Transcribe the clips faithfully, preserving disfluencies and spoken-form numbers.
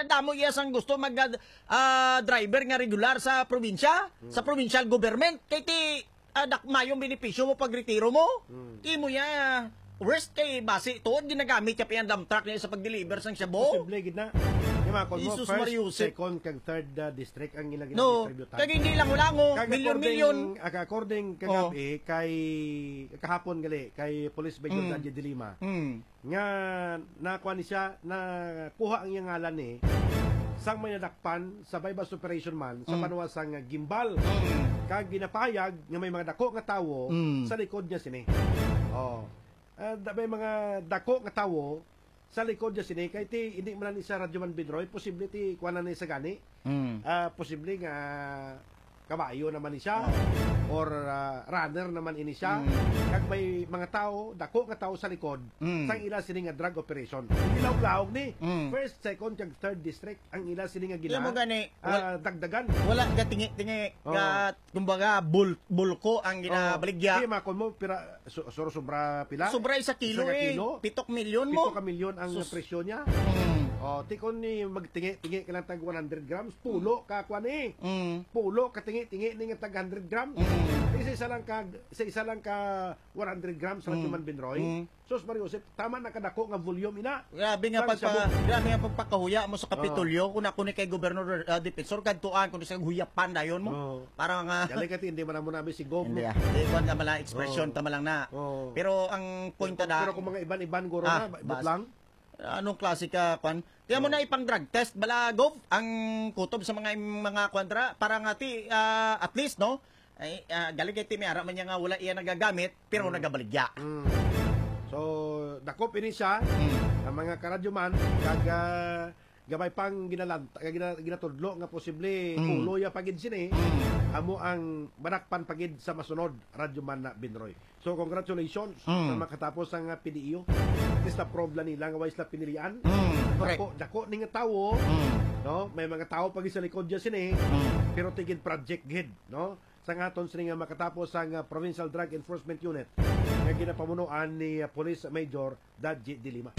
damo iya sang gusto mag uh, driver nga regular sa probinsya, hmm. sa provincial government. Kay ti uh, dakmayong benepisyo mo pag retiro mo. Hmm. Imo ya worst kay base tuod ginagamit ya pa yung dump truck niya sa pag-deliver sang Shabu. Posible gid na. Mo, Jesus first, Mariusip. second, kag third uh, district ang ilang no, kag hindi lang ulango, milyon-milyon. According kagabi, oh. kay kahapon gali, kay Police Major mm. Daddy de Lima, mm. nga nakuha ni siya, na kuha ang iyang ngalan ni, sang may nadakpan sa bypass operation man, sa mm. panuwasang gimbal, mm. kag ginapayag, nga may mga dako nga tawo, mm. sa likod niya sini. Oh. Uh, may mga dako nga tawo, sa likod niya sini, kay ti, hindi man ni sa Radyoman Bidroy, posible ti, kuha na ni sa gani. Mm. Uh, posible nga, kabayo naman ni siya, oh. or uh, runner naman ini siya. Mm. Kag may mga tao, dako nga tao sa likod, mm. sang ila sini nga drug operation. Ilaw-lawog ni, mm. first, second, kag third district, ang ila sini nga gina, mo gani, uh, dagdagan. Wala, ga tingi-tingi, oh. ga, kumbaga, bul bulko ang ginabaligya. Hindi, oh. makon mo, pira, so, so, sobra pila? Sobra isa kilo eh, kilo. Pitok milyon mo. Pitok ka milyon ang Sus. presyo niya. Mm. Oh, tikon ni magtingi-tingi ka lang tag one hundred grams, pulo ka kwan eh. Mm. Pulo ka tingi-tingi ni nga tag one hundred grams. Mm. Isa isa lang ka sa isa lang ka one hundred grams sa mm. Radyoman Bidroy. Mm. Sus Mariusip, tama na kadako nga volume ina. Grabe nga pagpa grabe nga pagpakahuya mo sa Kapitolyo, oh. kun ako ni kay Gobernador uh, Defensor kadtuan kun sa huyapan dayon mo. Oh. Parang nga uh, dali kati hindi man mo nabi si Gov. Hindi ah. Di kon ta mala expression oh. ta malang na. Oh. Pero ang point pero, na pero kung mga iban-iban guro ah, na, ibot lang. Anong klase ka, Kwan? Kaya mo oh. na ipang drug test, bala, Gov, ang kutob sa mga mga kwadra, para nga ti, uh, at least, no? Ay, uh, galing kay ti, may ara man niya nga wala iya nagagamit, pero mm. nagabaligya. Mm. So, dakop ini siya, mm. ang mga karadyoman, kaga, gabay pang ginalanta, gina, ginatudlo nga posible, mm. uloya pagid sini, mm. amo ang manakpan pagid sa masunod, radyoman na Bidroy. So, congratulations mm. sa makatapos ang uh, P D E O. Is na problem nila nga wais na pinilian. Mm, dako, dako ni nga tawo, mm. no? May mga tawo pag sa likod diyan sini, mm. pero tigid project gid, no? Sa ngaton sini nga makatapos ang uh, Provincial Drug Enforcement Unit nga ginapamunuan ni uh, Police Major Daddy de Lima.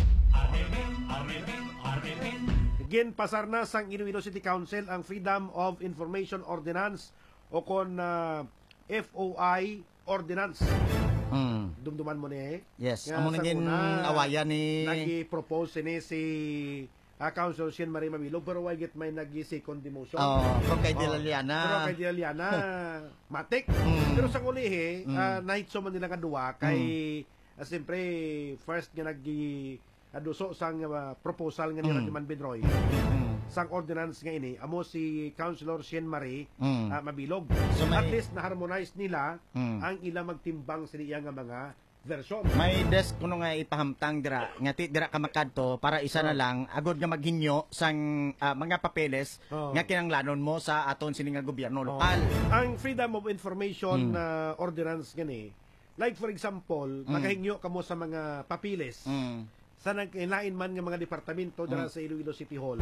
Gin pasar na sang Iloilo City Council ang Freedom of Information Ordinance o kon uh, F O I Ordinance. Mm. Dumduman mo ni eh. Yes, amo naging awayan ni nagi-propose ni si uh, Councilor Sien Marie Mabilog, pero why get may nagi-second demotion. Oh, pero kay Dilaliana. Pero kay Dilaliana, matik. Mm. Pero sa ulihi, mm. uh, nahitso man nila nga duwa kay mm. uh, siyempre first nga nagi aduso sang uh, proposal nga ni mm. Radyoman Bidroy. Mm. Sang ordinance nga ini amo si Councilor Sien Marie mm. uh, Mabilog. So, may... at least na-harmonize nila mm. ang ila magtimbang sa iya nga mga version. May desk kuno nga ipahamtang dira nga ti dira ka makadto para isa oh. na lang agod nga maghinyo sang uh, mga papeles oh. nga kinanglanon mo sa aton sini nga gobyerno lokal. Oh. Ang Freedom of Information mm. uh, ordinance gani, like for example, mm. makahinyo kamo sa mga papeles. Mm. sa nagkailain man ng mga departamento dala mm. sa Iloilo City Hall,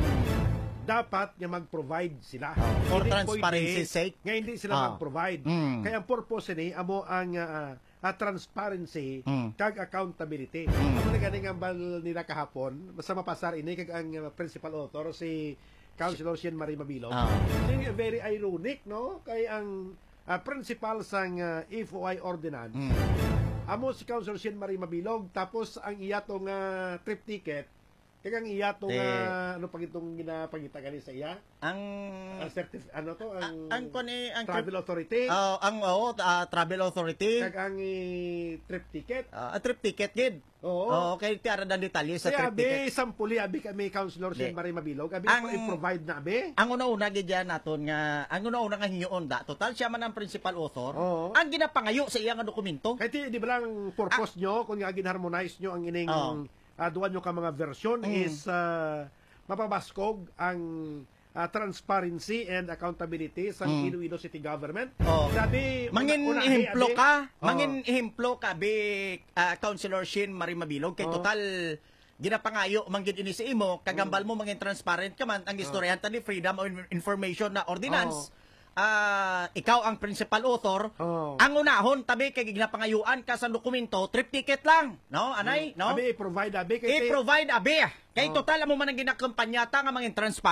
dapat nga mag-provide sila. Oh, for transparency sake. Nga hindi sila oh. mag-provide. Mm. Kaya ang purpose ni amo ang uh, uh, transparency mm. kag accountability. Mm. Amo na ganing ang bal nila kahapon, basta mapasar ini kag ang uh, principal author si Councilor Sien Marie Mabilog. Oh. Very ironic, no? Kay ang uh, principal sang uh, F O I ordinance. Mm. Amo si Councilor Sien Marie Mabilog, tapos ang iyatong uh, trip ticket, kaya ang iyatong uh, ano pag itong ginapagita gani sa iya? Ang uh, certif ano to ang, ang, ang, ang travel authority. Uh, ang oh, uh, travel authority. Kaya ang uh, trip ticket. Uh, trip ticket gid. Oo. Oh, okay, tiara dan detalye sa kaya trip ticket. Kaya sampuli abi kami Councilor Sien Marie Mabilog, abi ang i-provide na abi. Ang una-una gid yan naton nga ang una-una nga hinyoon da. Total siya man ang principal author. Oo. Ang ginapangayo sa iya nga dokumento. Kaya di, di ba lang purpose ah. nyo kung nga gin-harmonize nyo ang ining oh. Uh, duwan nyo ka mga version mm. is uh, mapabaskog ang uh, transparency and accountability sa mm. Iloilo City Government. Oh. Sabi, mangin una, ihimplo abi, ka, oh. mangin ihimplo ka bi uh, Councilor Sien Marie Mabilog kay oh. total ginapangayo manggid ini sa imo kagambal mo mangin transparent ka man ang istoryahan oh. ni Freedom of Information na ordinance. Oh. Uh, ikaw ang principal author, oh. ang unahon tabi kay ginapangayuan ka sa dokumento, trip ticket lang, no? Anay, no? Abi i-provide abi kay i-provide abi. Kay oh. total mo man ang ginakampanya ta nga mangin transparent